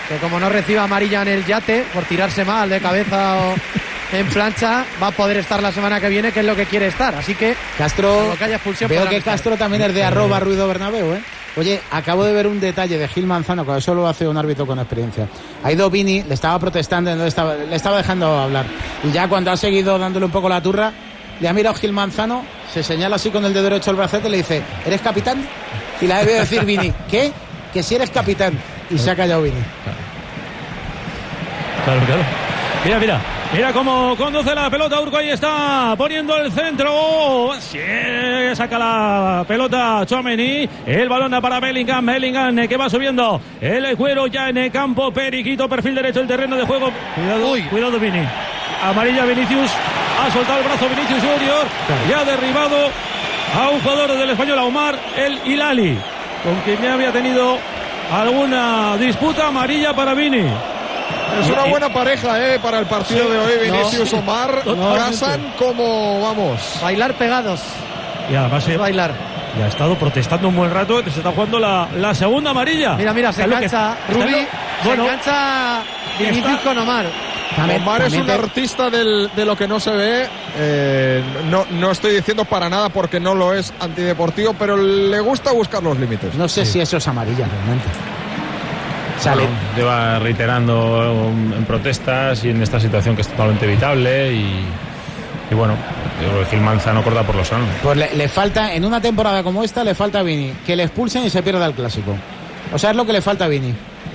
que como no reciba amarilla en el yate por tirarse mal de cabeza o en plancha, va a poder estar la semana que viene, que es lo que quiere estar. Así que Castro, que haya expulsión, veo que Castro también es de @Ruido Bernabéu, ¿eh? Oye, acabo de ver un detalle de Gil Manzano, que eso lo hace un árbitro con experiencia. Ha ido Vini, le estaba protestando, le estaba dejando hablar. Y ya cuando ha seguido dándole un poco la turra, le ha mirado Gil Manzano, se señala así con el dedo derecho al bracete y le dice: ¿eres capitán? Y le ha debido decir Vini: ¿qué? Que si eres capitán. Y se ha callado Vini. Claro. Mira cómo conduce la pelota Urco, ahí está poniendo el centro. Sí, saca la pelota Tchouaméni. El balón para Bellingham que va subiendo. El Cuero ya en el campo. Periquito, perfil derecho del terreno de juego. Cuidado Vini. Amarilla Vinicius. Ha soltado el brazo Vinicius Junior. Y ha derribado a un jugador del Español, a Omar El Hilali, con quien ya había tenido alguna disputa. Amarilla para Vini. Es una buena pareja para el partido de hoy. Vinicius, Omar, casan como, vamos, bailar pegados. Y además bailar. Y ha estado protestando un buen rato, que se está jugando la segunda amarilla. Mira, se engancha Rubí, se engancha Vinicius con Omar. Omar es un artista de lo que no se ve. No estoy diciendo para nada, porque no lo es antideportivo, pero le gusta buscar los límites. No sé si eso es amarilla realmente. Sale. Bueno, lleva reiterando en protestas y en esta situación que es totalmente evitable y bueno, yo creo que Gil Manzano corta por lo sano. Pues le falta, en una temporada como esta, le falta a Vini que le expulsen y se pierda el clásico. O sea, es lo que le falta a Vini.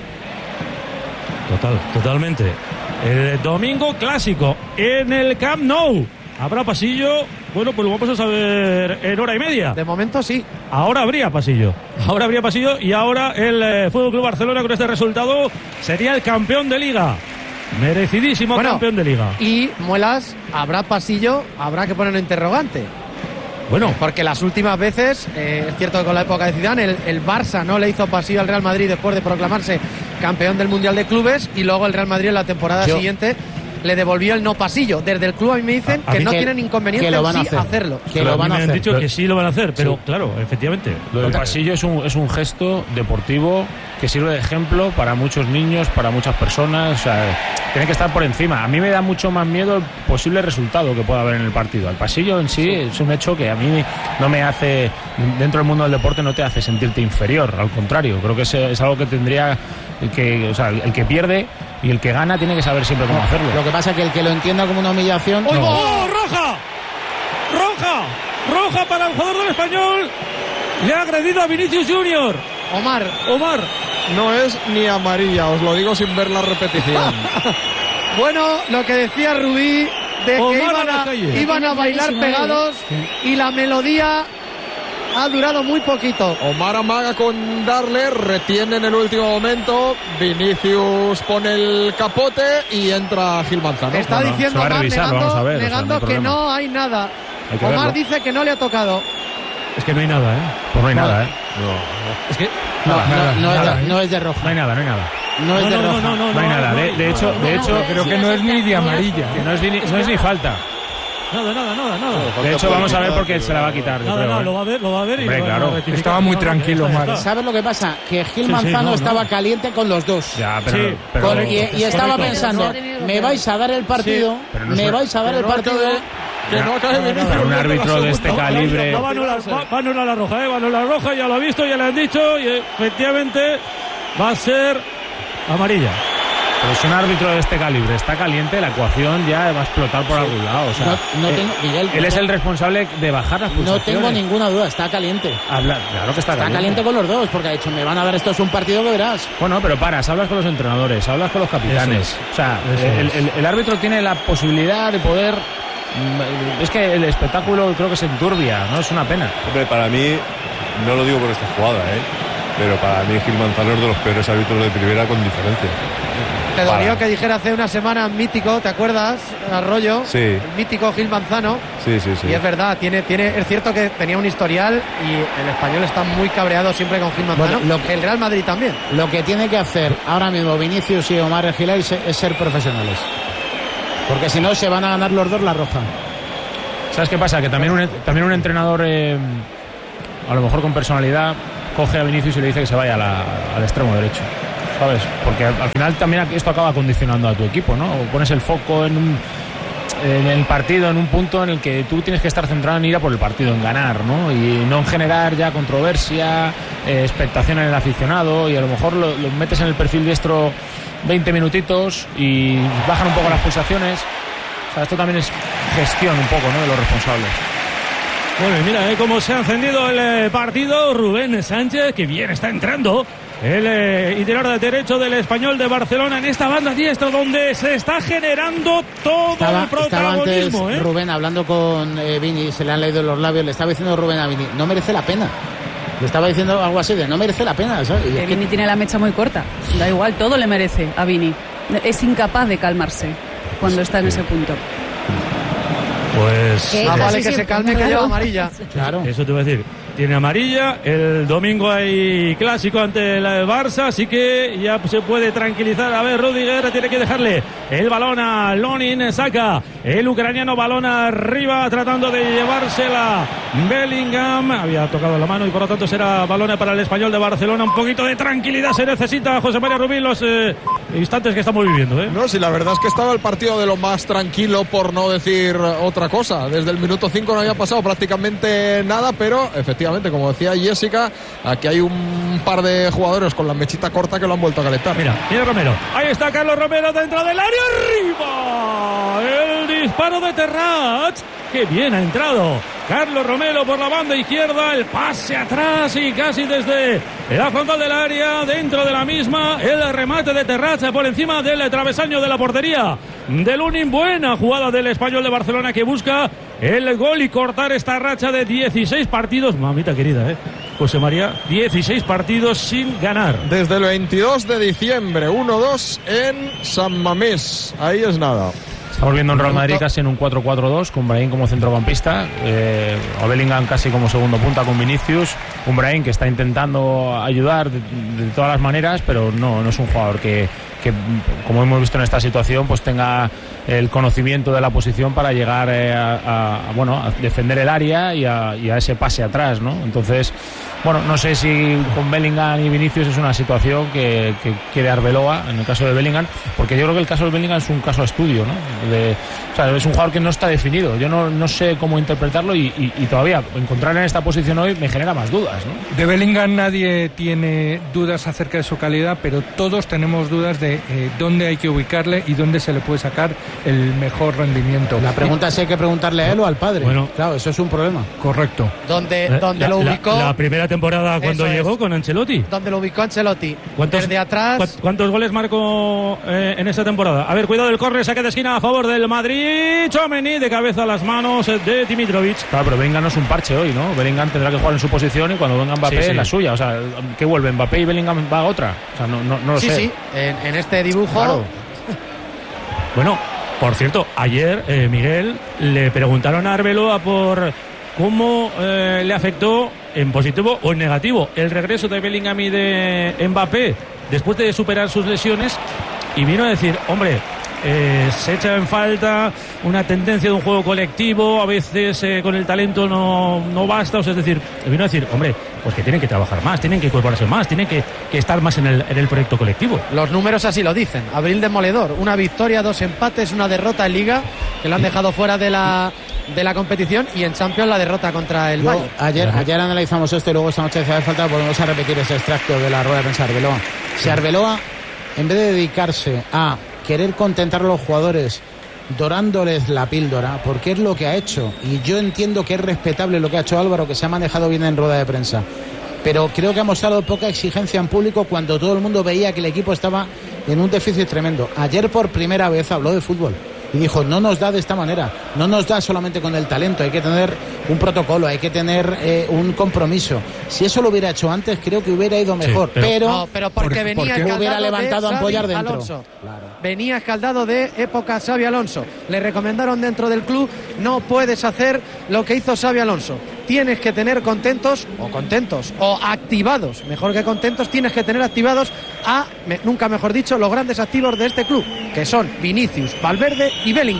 Totalmente. El domingo clásico en el Camp Nou. ¿Habrá pasillo? Bueno, pues lo vamos a saber en hora y media. De momento sí. Ahora habría pasillo y ahora el Fútbol Club Barcelona, con este resultado, sería el campeón de Liga. Merecidísimo campeón de Liga. Y Muelas, habrá pasillo, habrá que poner un interrogante. Bueno, porque las últimas veces, es cierto que con la época de Zidane, el Barça no le hizo pasillo al Real Madrid después de proclamarse campeón del Mundial de Clubes, y luego el Real Madrid en la temporada siguiente le devolvió el no pasillo. Desde el club a mí me dicen que no tienen inconveniente en sí hacerlo. Que lo van a hacer. Me han dicho que sí lo van a hacer, pero claro, efectivamente. Lo del pasillo es un gesto deportivo que sirve de ejemplo para muchos niños, para muchas personas. O sea, tiene que estar por encima. A mí me da mucho más miedo el posible resultado que pueda haber en el partido. El pasillo en sí es un hecho que a mí no me hace, dentro del mundo del deporte, no te hace sentirte inferior. Al contrario, creo que es algo que tendría que, o sea, el que pierde y el que gana tiene que saber siempre cómo hacerlo. Lo que pasa es que el que lo entienda como una humillación... ¡Oh, roja! ¡Roja para el jugador del Español! Le ha agredido a Vinicius Junior. Omar. No es ni amarilla, os lo digo sin ver la repetición. Bueno, lo que decía Rubí, de que iban a bailar pegados, y la melodía ha durado muy poquito. Omar amaga con darle, retiene en el último momento, Vinicius pone el capote y entra Gil Manzano. Está diciendo Omar, negando que no hay nada. Omar dice que no le ha tocado. Es que no hay nada, Pues no hay nada, No. Es que no es de roja. No hay nada. No es de roja. No hay nada. De hecho, creo que no es ni de amarilla. Que no es ni falta. Nada. De hecho, vamos a ver porque se la va a quitar. Lo va a ver. Hombre, claro. Estaba muy tranquilo, Omar. ¿Sabes lo que pasa? Que Gil Manzano estaba caliente con los dos. Ya, pero y estaba pensando, me vais a dar el partido, que no acabe Vinicius. Un árbitro de este calibre. Va a anular la roja, va a anular la roja, ya lo ha visto, ya le han dicho, y efectivamente va a ser amarilla. Pero si un árbitro de este calibre está caliente, la ecuación ya va a explotar por algún lado. O sea, Miguel, él es el responsable de bajar las pulsaciones. No tengo ninguna duda, está caliente. Claro que está caliente con los dos, porque ha dicho, me van a dar esto, es un partido que verás. Bueno, pero hablas con los entrenadores, hablas con los capitanes. O sea, el árbitro tiene la posibilidad de poder... Es que el espectáculo creo que se enturbia, ¿no? Es una pena. Hombre, para mí, no lo digo por esta jugada, pero para mí Gil Manzano es de los peores árbitros de primera con diferencia. Te dolió que dijera hace una semana mítico, ¿te acuerdas, Arroyo? Sí. El mítico Gil Manzano. Sí. Y es verdad, es cierto que tenía un historial y el Español está muy cabreado siempre con Gil Manzano. Bueno, el Real Madrid también. Lo que tiene que hacer ahora mismo Vinicius y Omar Gilay es ser profesionales. Porque si no, se van a ganar los dos la roja. ¿Sabes qué pasa? Que también un entrenador, a lo mejor con personalidad, coge a Vinicius y le dice que se vaya al extremo derecho. ¿sabes? Porque al final también esto acaba condicionando a tu equipo, ¿no? O pones el foco en el partido, en un punto en el que tú tienes que estar centrado en ir a por el partido, en ganar, ¿no? Y no en generar ya controversia, expectación en el aficionado, y a lo mejor lo metes en el perfil diestro 20 minutitos y bajan un poco las pulsaciones. O sea, esto también es gestión un poco, ¿no?, de los responsables. Bueno, y mira cómo se ha encendido el partido. Rubén Sánchez, que bien está entrando. El interior de derecho del Español de Barcelona en esta banda diestra donde se está generando todo el protagonismo. Estaba antes Rubén hablando con Vini, se le han leído los labios, le estaba diciendo Rubén a Vini, no merece la pena. Le estaba diciendo algo así de no merece la pena, ¿sabes? Vini tiene la mecha muy corta, da igual, todo le merece a Vini. Es incapaz de calmarse cuando está en ese punto. Pues más vale que se calme que lleva amarilla. Claro. Eso te voy a decir. Tiene amarilla, el domingo hay clásico ante el Barça, así que ya se puede tranquilizar. A ver, Rudiger tiene que dejarle el balón a Lonin, saca el ucraniano, balón arriba tratando de llevársela Bellingham, había tocado la mano y por lo tanto será balón para el Español de Barcelona. Un poquito de tranquilidad se necesita, José María Rubín, los instantes que estamos viviendo, ¿eh? No, si la verdad es que estaba el partido de lo más tranquilo, por no decir otra cosa. Desde el minuto 5 no había pasado prácticamente nada, pero efectivamente, como decía Jessica, aquí hay un par de jugadores con la mechita corta que lo han vuelto a calentar. Mira Romero, ahí está Carlos Romero dentro del área, arriba el disparo de Terrats, que bien ha entrado Carlos Romero por la banda izquierda, el pase atrás y casi desde la frontal del área, dentro de la misma, el remate de Terrats por encima del travesaño de la portería de Lunin. Buena jugada del Español de Barcelona que busca el gol y cortar esta racha de 16 partidos, mamita querida, José María, 16 partidos sin ganar. Desde el 22 de diciembre, 1-2 en San Mamés, ahí es nada. Estamos viendo un Real Madrid casi en un 4-4-2, con Brahim como centrocampista, o Bellingham casi como segundo punta con Vinicius, un Brahim que está intentando ayudar de todas las maneras, pero no es un jugador que, como hemos visto en esta situación, pues tenga el conocimiento de la posición para llegar a defender el área y a ese pase atrás, ¿no? Entonces, bueno, no sé si con Bellingham y Vinicius es una situación que quiere Arbeloa, en el caso de Bellingham, porque yo creo que el caso de Bellingham es un caso de estudio, ¿no? O sea, es un jugador que no está definido, yo no sé cómo interpretarlo y todavía encontrarle en esta posición hoy me genera más dudas, ¿no? De Bellingham nadie tiene dudas acerca de su calidad, pero todos tenemos dudas de dónde hay que ubicarle y dónde se le puede sacar el mejor rendimiento. La pregunta es si hay que preguntarle a él o al padre. Bueno, claro, eso es un problema. Correcto. ¿Dónde lo ubicó? La primera temporada cuando llegó con Ancelotti. ¿Dónde lo ubicó Ancelotti? Desde atrás. ¿Cuántos goles marcó en esa temporada? A ver, cuidado del córner, saque de esquina a favor del Madrid. Tchouaméni de cabeza a las manos de Dimitrovic. Claro, pero Bellingham no es un parche hoy, ¿no? Bellingham tendrá que jugar en su posición y cuando venga Mbappé en la suya. O sea, ¿qué vuelve? ¿Mbappé y Bellingham va a otra? O sea, no lo sé. Sí, en este dibujo. Claro. Bueno, por cierto, ayer, Miguel, le preguntaron a Arbeloa por cómo le afectó en positivo o en negativo el regreso de Bellingham y de Mbappé después de superar sus lesiones, y vino a decir, hombre, se echa en falta una tendencia de un juego colectivo, a veces con el talento no basta, o sea, es decir, vino a decir, hombre, pues que tienen que trabajar más, tienen que incorporarse más, tienen que estar más en el proyecto colectivo. Los números así lo dicen. Abril demoledor, una victoria, 2 empates, una derrota en Liga, que lo han dejado fuera de la competición, y en Champions la derrota contra el Bayern. Ayer analizamos esto y luego esta noche, si hace falta, volvemos a repetir ese extracto de la rueda de prensa de Arbeloa. Si Arbeloa, en vez de dedicarse a querer contentar a los jugadores dorándoles la píldora, porque es lo que ha hecho, y yo entiendo que es respetable lo que ha hecho Álvaro, que se ha manejado bien en rueda de prensa, pero creo que ha mostrado poca exigencia en público cuando todo el mundo veía que el equipo estaba en un déficit tremendo. Ayer por primera vez habló de fútbol y dijo, no nos da de esta manera, no nos da solamente con el talento, hay que tener un protocolo, hay que tener un compromiso. Si eso lo hubiera hecho antes, creo que hubiera ido mejor, sí, pero porque venía escaldado, hubiera levantado de ampollar Xavi dentro. Alonso. Claro. Venía escaldado de época Xavi Alonso. Le recomendaron dentro del club, no puedes hacer lo que hizo Xavi Alonso. Tienes que tener contentos o activados, mejor que contentos, tienes que tener activados nunca mejor dicho, los grandes activos de este club, que son Vinicius, Valverde y Bellingham.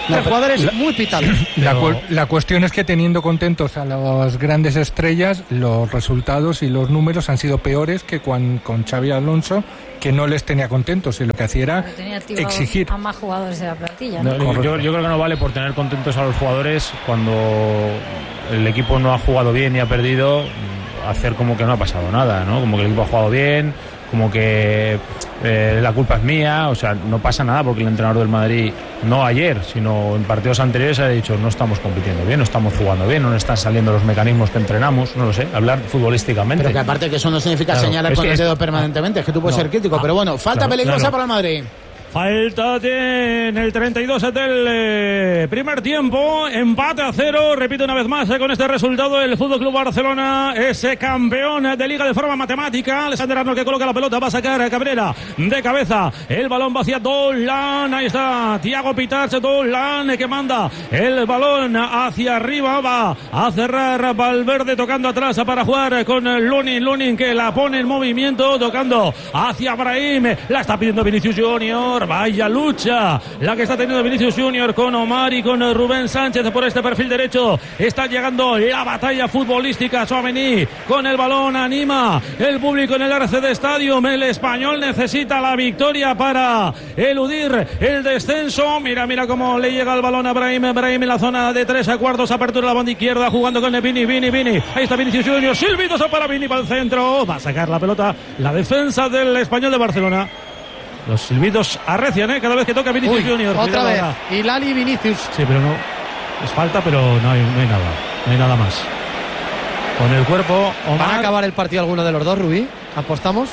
Tres jugadores muy pitales. La cuestión es que teniendo contentos a las grandes estrellas, los resultados y los números han sido peores que con Xabi Alonso, que no les tenía contentos y lo que hacía era exigir a más jugadores de la plantilla. No, yo creo que no vale por tener contentos a los jugadores cuando el equipo no ha jugado bien y ha perdido, hacer como que no ha pasado nada, ¿no? Como que el equipo ha jugado bien, como que la culpa es mía, o sea, no pasa nada porque el entrenador del Madrid, no ayer, sino en partidos anteriores, ha dicho no estamos compitiendo bien, no estamos jugando bien, no nos están saliendo los mecanismos que entrenamos, no lo sé, hablar futbolísticamente. Pero que aparte que eso no significa señalar con el dedo permanentemente, es que tú puedes ser crítico, pero bueno, falta peligrosa para el Madrid. Falta en el 32 del primer tiempo, empate a 0, repito una vez más, con este resultado el FC Barcelona es campeón de Liga de forma matemática. Alexander Arnold que coloca la pelota, va a sacar a Cabrera de cabeza, el balón va hacia Dolan, ahí está Thiago Pitach, Dolan que manda el balón hacia arriba, va a cerrar Valverde tocando atrás para jugar con Lunin que la pone en movimiento, tocando hacia Brahim, la está pidiendo Vinicius Junior. Vaya lucha la que está teniendo Vinicius Junior con Omar y con Rubén Sánchez por este perfil derecho. Está llegando la batalla futbolística. Tchouaméni con el balón, anima el público en el RCD Stadium. El español necesita la victoria para eludir el descenso. Mira cómo le llega el balón a Brahim en la zona de 3 cuartos, apertura a la banda izquierda, jugando con Vini. Ahí está Vinicius Junior, silbitos para Vini, para el centro, va a sacar la pelota la defensa del Español de Barcelona. Los silbidos arrecian, cada vez que toca Vinicius Junior. Otra vez, Hilal y Vinicius. Sí, pero no, es falta, pero no hay nada más. Con el cuerpo, Omar. ¿Van a acabar el partido alguno de los dos, Rubí? ¿Apostamos?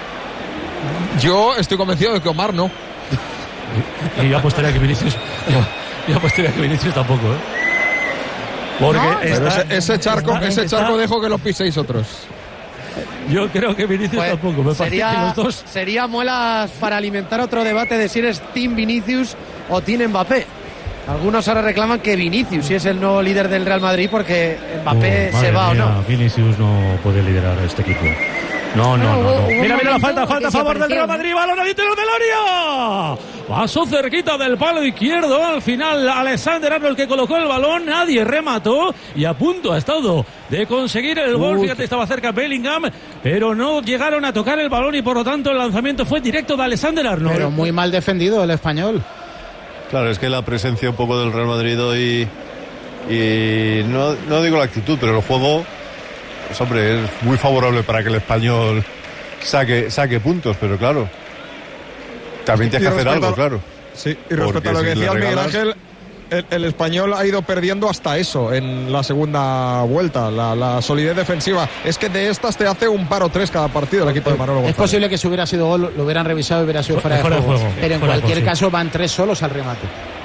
Yo estoy convencido de que Omar no. Y yo apostaría que Vinicius tampoco, Porque no, ese charco dejo que lo piséis otros. Yo creo que Vinicius tampoco. Me parece que los dos... Sería muelas para alimentar otro debate de si eres Team Vinicius o Team Mbappé. Algunos ahora reclaman que Vinicius sí es el nuevo líder del Real Madrid porque Mbappé se va mía, o no. Vinicius no puede liderar este equipo. No. Mira la falta a favor del Real Madrid. Balón al interior del área. Pasó cerquita del palo izquierdo. Al final Alexander Arnold que colocó el balón. Nadie remató y a punto ha estado de conseguir el gol. Fíjate, estaba cerca Bellingham, pero no llegaron a tocar el balón y por lo tanto el lanzamiento fue directo de Alexander Arnold. Pero muy mal defendido el español. Claro, es que la presencia un poco del Real Madrid hoy, y no digo la actitud, pero el juego, pues hombre, es muy favorable para que el español saque puntos, pero claro, también tienes que hacer algo, claro. Sí, y respecto a lo que decía Miguel Ángel, el español ha ido perdiendo hasta eso en la segunda vuelta, la solidez defensiva. Es que de estas te hace un paro 3 cada partido el equipo de Manolo González. Es posible que si hubiera sido gol lo hubieran revisado y hubiera sido fuera de juego. Pero en cualquier caso van 3 solos al remate.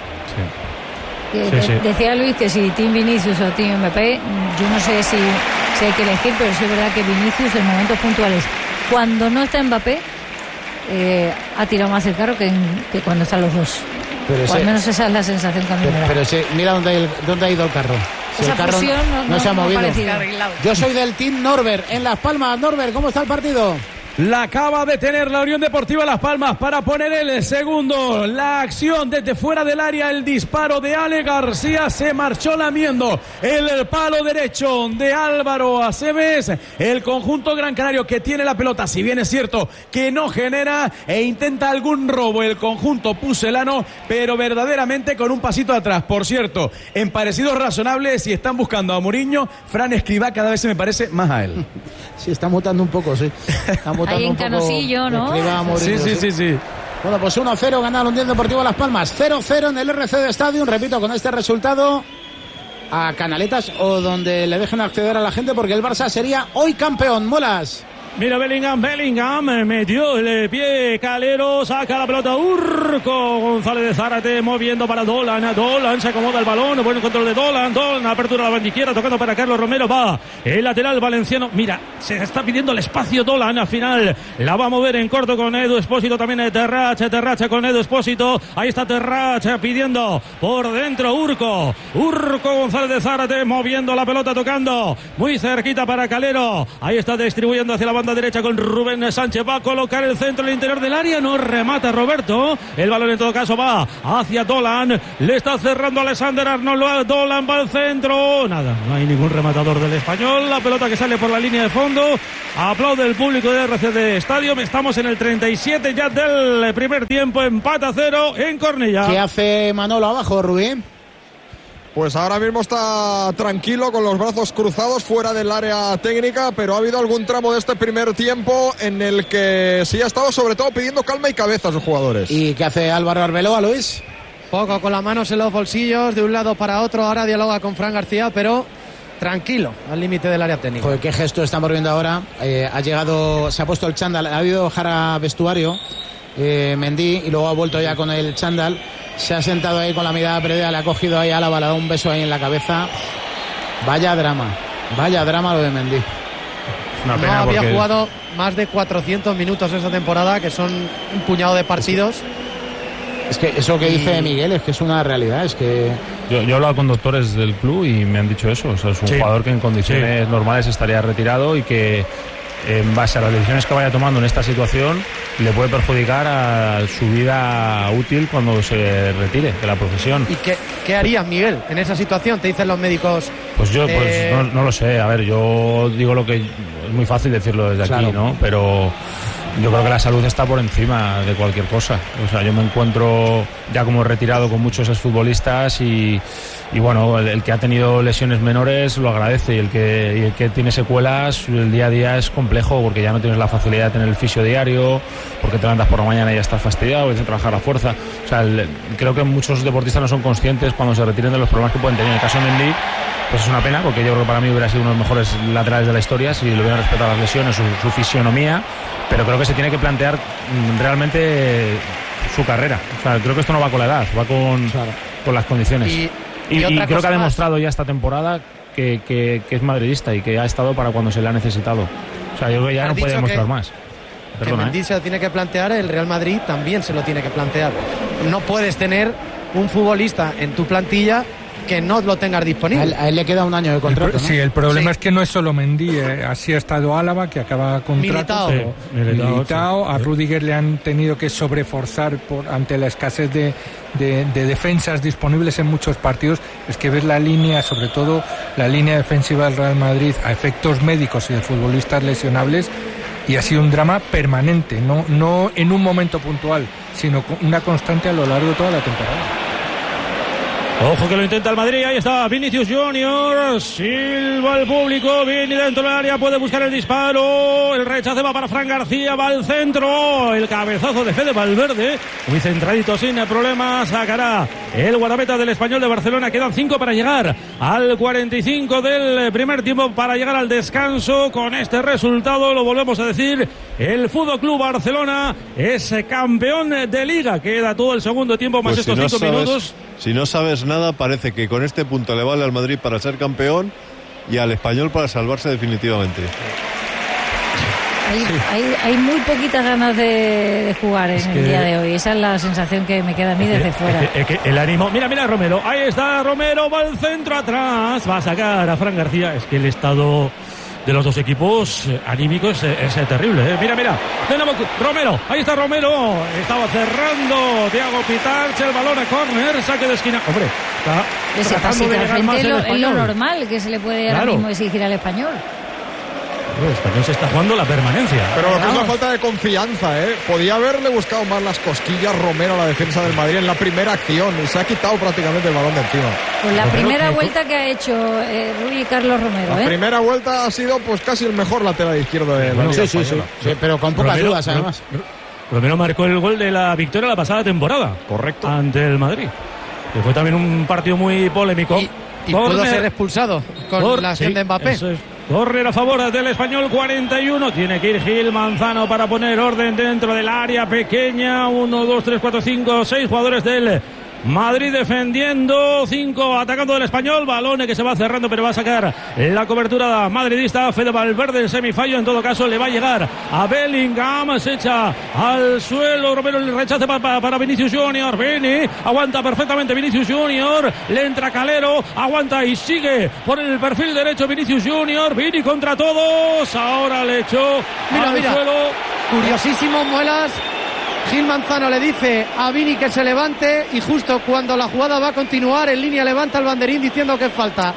Sí. Decía Luis que si Team Vinicius o Team Mbappé, yo no sé si hay que elegir, pero sí es verdad que Vinicius en momentos puntuales, cuando no está Mbappé, ha tirado más el carro que cuando están los dos. Pero al menos esa es la sensación que a mí me da. Pero mira dónde ha ido el carro. Si esa el carro no se ha movido. Yo soy del Team Norbert en Las Palmas. Norbert, ¿cómo está el partido? La acaba de tener la Unión Deportiva Las Palmas para poner el segundo. La acción desde fuera del área, el disparo de Ale García, se marchó lamiendo el palo derecho de Álvaro Aceves. El conjunto gran canario que tiene la pelota, si bien es cierto que no genera e intenta algún robo el conjunto pucelano, pero verdaderamente con un pasito atrás. Por cierto, en parecidos razonables, si están buscando a Mourinho, Fran Escribá cada vez se me parece más a él. Sí, está mutando un poco, sí. Ahí en Canosillo, ¿no? Sí. Bueno, pues 1-0 gana la Unión Deportiva Las Palmas. 0-0 en el RCD Stadium. Repito, con este resultado a Canaletas o donde le dejen acceder a la gente, porque el Barça sería hoy campeón. Molas. Mira Bellingham, metió el pie Calero, saca la pelota Urco, González de Zárate moviendo para Dolan se acomoda el balón, buen control de Dolan, apertura a la banda izquierda, tocando para Carlos Romero, va el lateral valenciano, mira, se está pidiendo el espacio Dolan, al final la va a mover en corto con Edu Espósito, también Terrache con Edu Espósito, ahí está Terrache pidiendo por dentro Urco González de Zárate moviendo la pelota, tocando muy cerquita para Calero, ahí está distribuyendo hacia la banda banda derecha con Rubén Sánchez. Va a colocar el centro en el interior del área. No remata Roberto. El balón en todo caso va hacia Dolan. Le está cerrando Alexander Arnold. Dolan va al centro. Nada, no hay ningún rematador del Español. La pelota que sale por la línea de fondo. Aplaude el público de RCD Stadium. Estamos en el 37 ya del primer tiempo. Empate a 0 en Cornellá. ¿Qué hace Manolo abajo, Rubén? Pues ahora mismo está tranquilo con los brazos cruzados fuera del área técnica, pero ha habido algún tramo de este primer tiempo en el que sí ha estado sobre todo pidiendo calma y cabeza a sus jugadores. ¿Y qué hace Álvaro Arbeloa, Luis? Poco, con las manos en los bolsillos, de un lado para otro. Ahora dialoga con Fran García, pero tranquilo, al límite del área técnica. Joder, qué gesto estamos viendo ahora. Ha llegado, se ha puesto el chándal, ha habido Jara vestuario, Mendy, y luego ha vuelto ya con el chándal. Se ha sentado ahí con la mirada perdida, le ha cogido ahí a Álava, le ha dado un beso ahí en la cabeza. Vaya drama lo de Mendy. Una pena, no había porque jugado más de 400 minutos esa temporada, que son un puñado de partidos. Es que eso que dice Miguel es que es una realidad, es que... Yo he hablado con doctores del club y me han dicho eso. O sea, es un jugador que en condiciones normales estaría retirado y que en base a las decisiones que vaya tomando en esta situación le puede perjudicar a su vida útil cuando se retire de la profesión. ¿Y qué harías, Miguel, en esa situación? Te dicen los médicos. Pues yo no lo sé. A ver, yo digo lo que es muy fácil decirlo desde aquí, ¿no? Pero yo creo que la salud está por encima de cualquier cosa. O sea, yo me encuentro ya como retirado con muchos exfutbolistas y bueno, el que ha tenido lesiones menores lo agradece, y el que tiene secuelas, el día a día es complejo porque ya no tienes la facilidad de tener el fisio diario, porque te levantas por la mañana y ya estás fastidiado, tienes que trabajar a fuerza. O sea, creo que muchos deportistas no son conscientes cuando se retiren de los problemas que pueden tener. En el caso de Mendy, pues es una pena, porque yo creo que para mí hubiera sido uno de los mejores laterales de la historia si le hubieran respetado las lesiones, su fisionomía, pero creo que se tiene que plantear realmente su carrera. O sea, creo que esto no va con la edad, va con las condiciones. Y creo que ha demostrado ya esta temporada que es madridista y que ha estado para cuando se le ha necesitado. O sea, yo creo que ya no puede demostrar más. Perdona, que Mendy se lo tiene que plantear, el Real Madrid también se lo tiene que plantear. No puedes tener un futbolista en tu plantilla que no lo tengas disponible. A él le queda un año de contrato, ¿no? Sí, el problema es que no es solo Mendy, así ha estado Álava, que acaba contrato. Militao, a Rudiger le han tenido que sobreforzar ante la escasez de defensas disponibles en muchos partidos. Es que ves la línea, sobre todo la línea defensiva del Real Madrid, a efectos médicos y de futbolistas lesionables, y ha sido un drama permanente, no en un momento puntual, sino una constante a lo largo de toda la temporada. Ojo que lo intenta el Madrid, ahí está Vinicius Junior, silba el público, Vini dentro del área, puede buscar el disparo, el rechace va para Fran García, va al centro, el cabezazo de Fede Valverde, muy centradito sin problemas, sacará el guardameta del Español de Barcelona. Quedan 5 para llegar al 45 del primer tiempo, para llegar al descanso. Con este resultado, lo volvemos a decir, el Fútbol Club Barcelona es campeón de Liga. Queda todo el segundo tiempo más pues estos 5 minutos. Si no sabes nada, parece que con este punto le vale al Madrid para ser campeón y al Español para salvarse definitivamente. Hay muy poquitas ganas de jugar en el día de hoy. Esa es la sensación que me queda a mí desde fuera. El ánimo. Mira Romero. Ahí está Romero. Va al centro atrás. Va a sacar a Fran García. Es que el estado de los dos equipos anímicos es terrible. Mira. Romero. Ahí está Romero. Estaba cerrando Thiago Pitarch. El balón a córner. Saque de esquina. Hombre, está tratando de llegar más el Español. Es lo normal que se le puede ahora mismo exigir al Español. El Español se está jugando la permanencia. Pero lo que es la falta de confianza, Podía haberle buscado más las cosquillas Romero a la defensa del Madrid en la primera acción y se ha quitado prácticamente el balón de encima. Pues la primera vuelta que ha hecho Rui Carlos Romero. La primera vuelta ha sido pues casi el mejor lateral izquierdo de la Liga Española. Sí, pero con pocas dudas además. Romero marcó el gol de la victoria la pasada temporada. Correcto. Ante el Madrid. Que fue también un partido muy polémico. Y pudo ser expulsado con la acción de Mbappé. Eso es. Correr a favor del Español, 41. Tiene que ir Gil Manzano para poner orden dentro del área pequeña. 1, 2, 3, 4, 5, 6 jugadores del Madrid defendiendo, 5 atacando del Español. Balón que se va cerrando, pero va a sacar la cobertura madridista. Fede Valverde en semifallo. En todo caso, le va a llegar a Bellingham. Se echa al suelo. Romero el rechace para Vinicius Junior. Vini aguanta perfectamente. Vinicius Junior. Le entra Calero. Aguanta y sigue por el perfil derecho Vinicius Junior. Vini contra todos. Ahora le echó al suelo. Curiosísimo, Muelas. Gil Manzano le dice a Vini que se levante y justo cuando la jugada va a continuar, en línea levanta el banderín diciendo que es falta.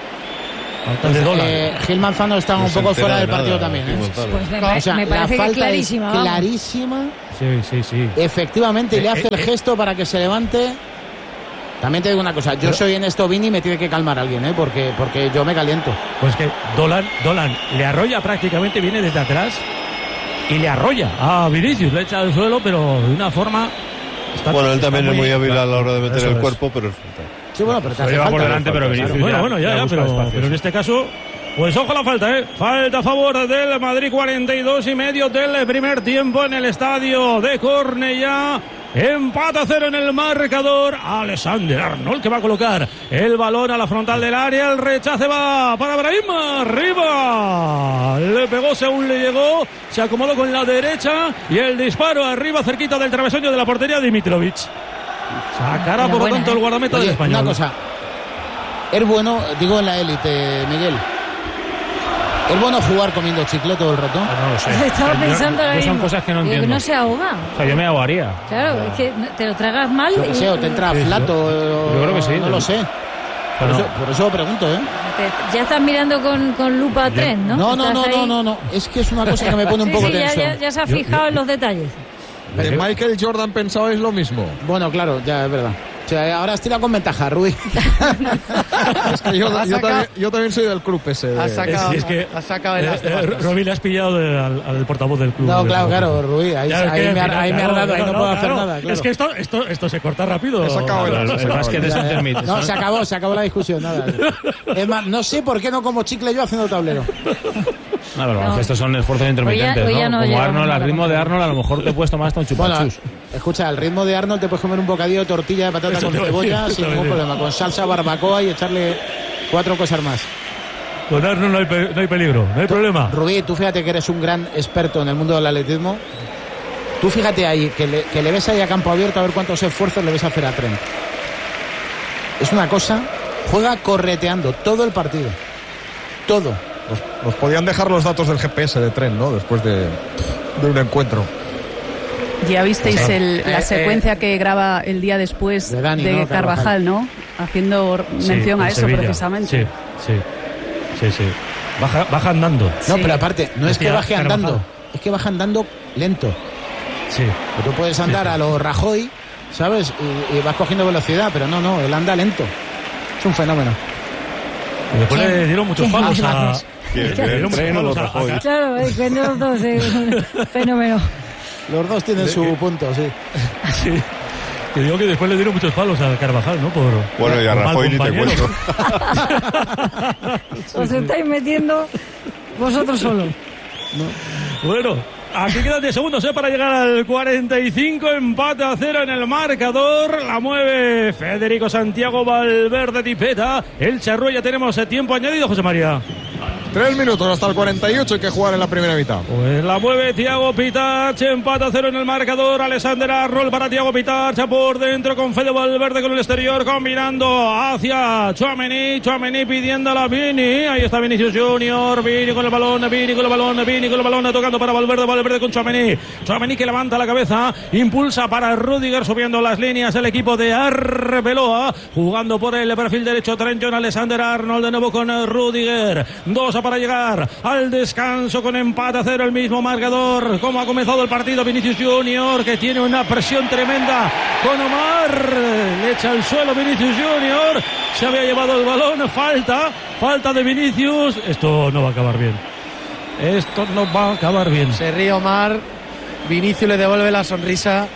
Gil Manzano está un poco fuera del partido también. Pues me parece que es clarísima. Clarísima. Sí. Efectivamente, le hace el gesto para que se levante. También te digo una cosa, yo soy en esto Vini, me tiene que calmar alguien, porque yo me caliento. Pues que Dolan le arrolla prácticamente, viene desde atrás y le arrolla a Vinicius, le echa al suelo, pero de una forma... Bueno, él también es muy hábil a la hora de meter el cuerpo, pero... Sí, bueno, pero te hace lleva falta. por delante, pero Vinicius pero en este caso... Pues ojo la falta, falta a favor del Madrid, 42,5 del primer tiempo en el estadio de Cornellá. Empate a 0 en el marcador. Alexander Arnold que va a colocar el balón a la frontal del área. El rechace va para Brahim. Arriba. Le pegó según le llegó. Se acomodó con la derecha. Y el disparo arriba cerquita del travesaño de la portería de Mitrovic. Sacará por lo tanto el guardameta del Español. Una cosa. Es bueno, digo en la élite, Miguel. ¿Es bueno jugar comiendo chicle todo el rato? No lo sé. Estaba pensando ahora mismo. Son cosas que no entiendo. Que no se ahoga. O sea, yo me ahogaría. Claro, es que te lo tragas mal. Yo que sé, o te entra flato. Yo creo que sí. No lo sé. Por eso lo pregunto, Ya estás mirando con lupa tren, ¿no? No. Es que es una cosa que me pone un poco tenso. Ya se ha fijado en los detalles. De Michael Jordan pensabais lo mismo. Bueno, claro, ya es verdad. O sea, ahora has tirado con ventaja, Rui. Es que yo también soy del club ese. Ha sacado el Roby, le has pillado al portavoz del club. No, claro, Rui. Ahí me ha dado, ahí no puedo hacer nada. Claro. Es que esto se corta rápido. Se acabó No, se acabó la discusión. Nada. Es más, no sé por qué no como chicle yo haciendo tablero. No, pero estos son esfuerzos intermitentes, ¿no? Como Arnold, al ritmo de Arnold, a lo mejor te puedes tomar hasta un chupachus. Bueno, escucha, al ritmo de Arnold te puedes comer un bocadillo de tortilla de patata con cebolla sin ningún problema, con salsa barbacoa y echarle 4 cosas más. Con Arnold no hay peligro, no hay problema. Rubí, tú fíjate que eres un gran experto en el mundo del atletismo. Tú fíjate ahí, que le ves ahí a campo abierto a ver cuántos esfuerzos le ves hacer a Trent. Es una cosa, juega correteando todo el partido. Todo. Nos podían dejar los datos del GPS de Trent, ¿no? Después de un encuentro. Ya visteis la secuencia que graba el día después de Dani, de Carvajal, ¿no? Haciendo mención a eso Sevilla, precisamente. Sí. Baja andando. No, pero aparte, no es que baje andando, es que baja andando lento. Sí. Tú puedes andar a lo Rajoy, ¿sabes? Y vas cogiendo velocidad, pero no, él anda lento. Es un fenómeno. Y después le dieron muchos palos a... Claro, es que los dos es un fenómeno. Los dos tienen su punto, sí. Te digo que después le dieron muchos palos a Carvajal, ¿no? Bueno, y a Rajoy ni te cuento. Os estáis metiendo vosotros solos. Bueno, aquí quedan 10 segundos para llegar al 45. Empate a 0 en el marcador. La mueve Federico Santiago Valverde Tipeta. El Charrúa, ya tenemos tiempo añadido, José María. 3 minutos hasta el 48, hay que jugar en la primera mitad. Pues la mueve Thiago Pitach, empate a 0 en el marcador. Alexander Arnold para Thiago Pitach, por dentro con Fede Valverde con el exterior, combinando hacia Tchouaméni pidiendo a la Vini. Ahí está Vinicius Junior, Vini con el balón, tocando para Valverde con Tchouaméni que levanta la cabeza, impulsa para Rüdiger, subiendo las líneas el equipo de Arbeloa, jugando por el perfil derecho Trent Alexander Arnold de nuevo con Rüdiger. 2 para llegar al descanso con empate a 0 el mismo marcador. Como ha comenzado el partido Vinicius Junior, que tiene una presión tremenda con Omar, le echa al suelo Vinicius Junior, se había llevado el balón, falta de Vinicius. Esto no va a acabar bien. Se ríe Omar, Vinicius le devuelve la sonrisa.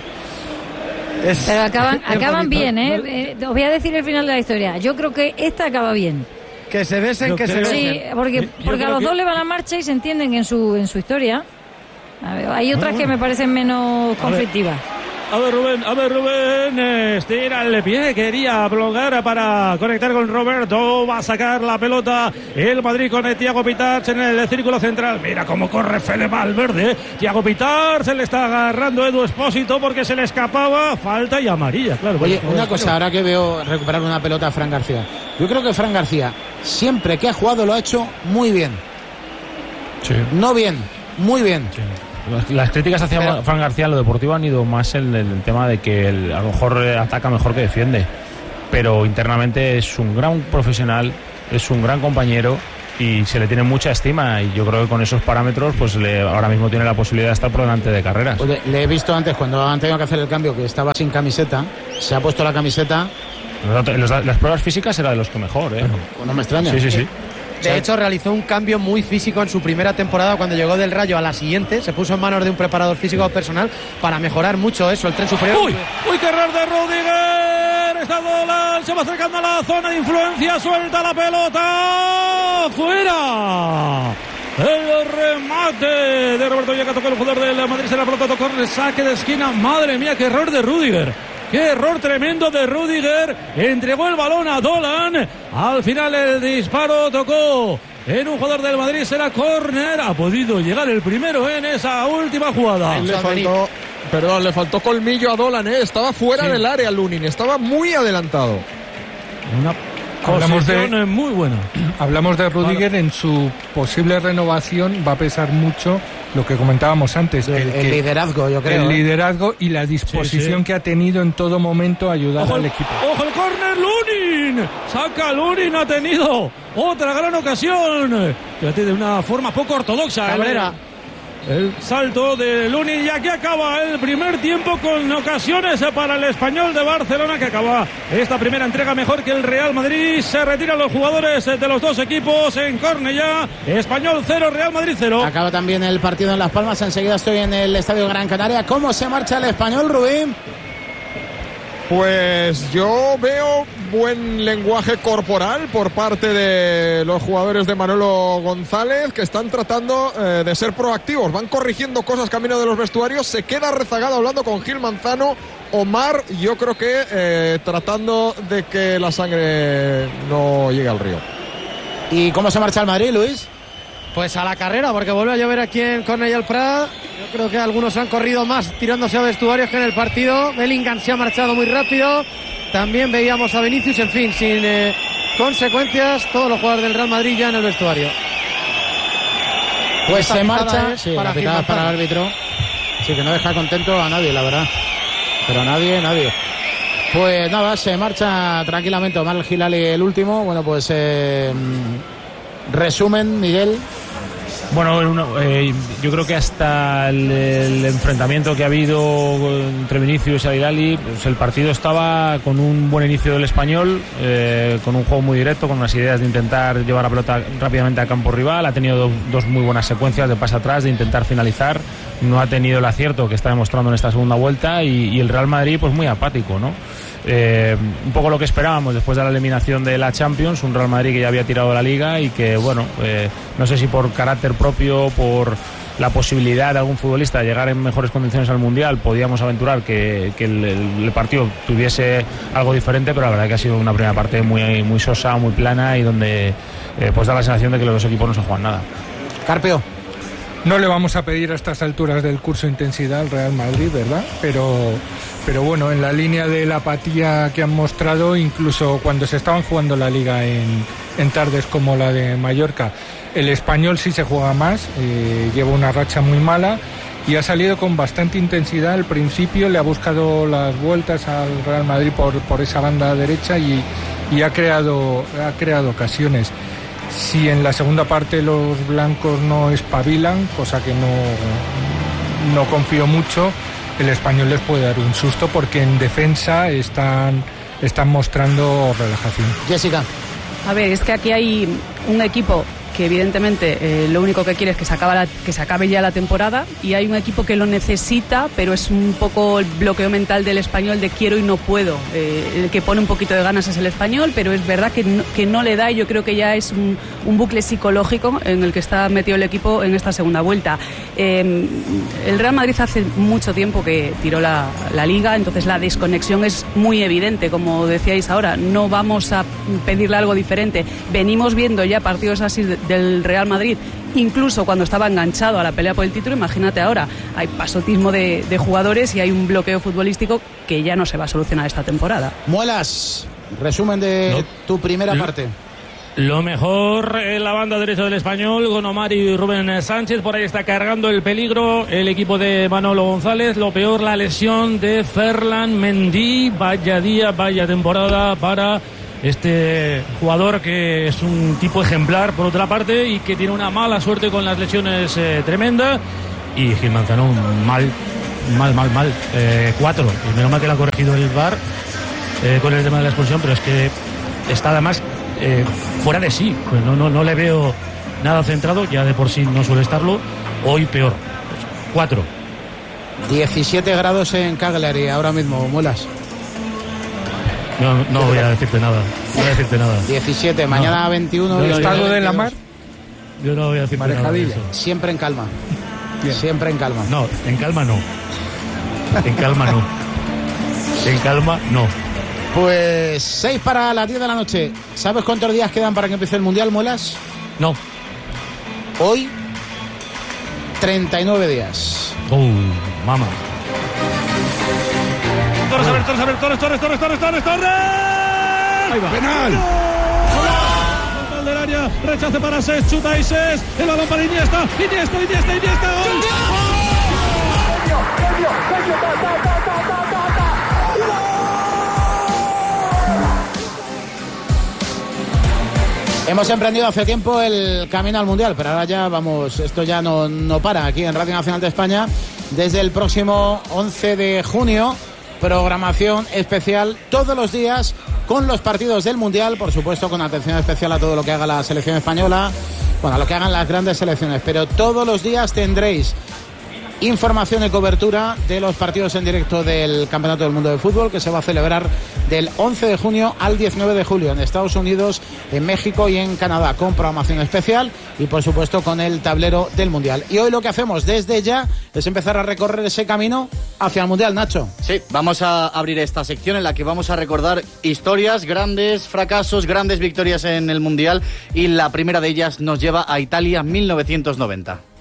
Pero acaban bien, os voy a decir el final de la historia. Yo creo que esta acaba bien. Que se besen, se besen. Sí, porque a los dos le va la marcha y se entienden en su historia. Hay otras que me parecen menos conflictivas. Rubén, estira el pie, quería bloquear para conectar con Roberto, va a sacar la pelota el Madrid con Thiago Pitars en el círculo central. Mira cómo corre Fede Valverde, Thiago Pitars, se le está agarrando Edu Expósito porque se le escapaba, falta y amarilla, claro. Oye, una cosa, ahora que veo recuperar una pelota a Fran García, yo creo que Fran García siempre que ha jugado lo ha hecho muy bien. Sí. No bien, muy bien. Sí. Las críticas hacia Fran García en lo deportivo han ido más en el tema de que él a lo mejor ataca mejor que defiende, pero internamente es un gran profesional, es un gran compañero y se le tiene mucha estima, y yo creo que con esos parámetros pues ahora mismo tiene la posibilidad de estar por delante de carreras. Oye, le he visto antes cuando han tenido que hacer el cambio que estaba sin camiseta, se ha puesto la camiseta. Las pruebas físicas era de los que mejor, ¿eh? Bueno, no me extraña. Sí. De hecho, realizó un cambio muy físico en su primera temporada cuando llegó del Rayo a la siguiente. Se puso en manos de un preparador físico personal para mejorar mucho eso, el tren superior. ¡Uy, qué error de Rüdiger! Está Dolan, se va acercando a la zona de influencia, suelta la pelota, ¡fuera! El remate de Roberto Villa, que tocó el jugador del Madrid, se la pelota tocó el saque de esquina. Madre mía, qué error de Rüdiger. Qué error tremendo de Rüdiger. Entregó el balón a Dolan. Al final el disparo tocó en un jugador del Madrid. Será córner. Ha podido llegar el primero en esa última jugada. Le faltó colmillo a Dolan, ¿eh? Estaba fuera del área Lunin. Estaba muy adelantado. Una posición muy buena. Hablamos de Rüdiger, en su posible renovación va a pesar mucho lo que comentábamos antes. El liderazgo, yo creo. El liderazgo y la disposición que ha tenido en todo momento a ayudar al equipo. ¡Ojo el córner, Lunin! Saca Lunin, ha tenido otra gran ocasión. Fíjate, de una forma poco ortodoxa. Cabrera. El salto de Lunin, y aquí acaba el primer tiempo con ocasiones para el Español de Barcelona, que acaba esta primera entrega mejor que el Real Madrid. Se retiran los jugadores de los dos equipos en Cornellá. Español 0, Real Madrid 0. Acaba también el partido en Las Palmas. Enseguida estoy en el Estadio Gran Canaria. ¿Cómo se marcha el Español, Rubén? Pues yo veo buen lenguaje corporal por parte de los jugadores de Manolo González, que están tratando de ser proactivos, van corrigiendo cosas camino de los vestuarios. Se queda rezagado hablando con Gil Manzano. Omar, yo creo que tratando de que la sangre no llegue al río. ¿Y cómo se marcha el Madrid, Luis? Pues a la carrera, porque vuelve a llover aquí en Cornellà el Prat. Yo creo que algunos han corrido más tirándose a vestuarios que en el partido. Bellingham se ha marchado muy rápido. También veíamos a Vinicius, en fin, sin consecuencias. Todos los jugadores del Real Madrid ya en el vestuario. Pues se marcha. Sí, para la para el árbitro. Sí, que no deja contento a nadie, la verdad. Pero nadie. Pues nada, se marcha tranquilamente Omar El Hilali, el último. Bueno, pues resumen, Miguel. Bueno, yo creo que hasta el enfrentamiento que ha habido entre Vinicius y El Hilali, pues el partido estaba con un buen inicio del Español, con un juego muy directo, con unas ideas de intentar llevar la pelota rápidamente a campo rival. Ha tenido dos muy buenas secuencias de pase atrás, de intentar finalizar. No ha tenido el acierto que está demostrando en esta segunda vuelta, y el Real Madrid pues muy apático, ¿no? Un poco lo que esperábamos después de la eliminación de la Champions, un Real Madrid que ya había tirado la Liga y que, bueno, no sé si por carácter propio, por la posibilidad de algún futbolista de llegar en mejores condiciones al Mundial, podíamos aventurar que el partido tuviese algo diferente, pero la verdad que ha sido una primera parte muy, muy sosa, muy plana, y donde pues da la sensación de que los dos equipos no se juegan nada. Carpio. No le vamos a pedir a estas alturas del curso intensidad al Real Madrid, ¿verdad? Pero bueno, en la línea de la apatía que han mostrado, incluso cuando se estaban jugando la Liga en tardes como la de Mallorca, el Español sí se juega más, lleva una racha muy mala y ha salido con bastante intensidad. Al principio le ha buscado las vueltas al Real Madrid por esa banda derecha y ha creado ocasiones. Si en la segunda parte los blancos no espabilan, cosa que no confío mucho, el Español les puede dar un susto, porque en defensa están mostrando relajación. Jessica. A ver, es que aquí hay un equipo que evidentemente lo único que quiere es que se acabe ya la temporada, y hay un equipo que lo necesita, pero es un poco el bloqueo mental del Español de quiero y no puedo. El que pone un poquito de ganas es el Español, pero es verdad que no le da, y yo creo que ya es un bucle psicológico en el que está metido el equipo en esta segunda vuelta. El Real Madrid hace mucho tiempo que tiró la Liga, entonces la desconexión es muy evidente, como decíais ahora, no vamos a pedirle algo diferente. Venimos viendo ya partidos así del Real Madrid, incluso cuando estaba enganchado a la pelea por el título. Imagínate ahora, hay pasotismo de jugadores y hay un bloqueo futbolístico que ya no se va a solucionar esta temporada. Muelas, resumen de tu primera parte. Lo mejor en la banda derecha del Español, con Omar y Rubén Sánchez. Por ahí está cargando el peligro el equipo de Manolo González. Lo peor, la lesión de Ferland Mendy. Vaya día, vaya temporada para este jugador, que es un tipo ejemplar por otra parte y que tiene una mala suerte con las lesiones tremenda. Y Gil Manzano mal. 4. Y menos mal que le ha corregido el VAR con el tema de la expulsión, pero es que está además fuera de sí. Pues no le veo nada centrado, ya de por sí no suele estarlo. Hoy peor. 4. 17 grados en Cagliari ahora mismo, Muelas. No voy a decirte nada. 17, mañana 21. ¿El estado de la mar? Yo no voy a decirte nada de eso. Siempre en calma. Bien. Siempre en calma. No, en calma no. En calma no. En calma no. Pues 6 para las 10 de la noche. ¿Sabes cuántos días quedan para que empiece el Mundial, Muelas? No. Hoy, 39 días. Mamá. Torres. Ahí va. Penal. Total del área, rechace para Ses, chuta y Ses, el balón para Iniesta. ¡Gol! Hemos emprendido hace tiempo el camino al Mundial, pero ahora ya vamos, esto ya no para aquí en Radio Nacional de España. Desde el próximo 11 de junio, programación especial todos los días con los partidos del Mundial, por supuesto con atención especial a todo lo que haga la selección española, bueno, a lo que hagan las grandes selecciones, pero todos los días tendréis información y cobertura de los partidos en directo del Campeonato del Mundo de Fútbol, que se va a celebrar del 11 de junio al 19 de julio en Estados Unidos, en México y en Canadá, con programación especial y por supuesto con el tablero del Mundial. Y hoy lo que hacemos desde ya es empezar a recorrer ese camino hacia el Mundial, Nacho. Sí, vamos a abrir esta sección en la que vamos a recordar historias, grandes fracasos, grandes victorias en el Mundial, y la primera de ellas nos lleva a Italia 1990.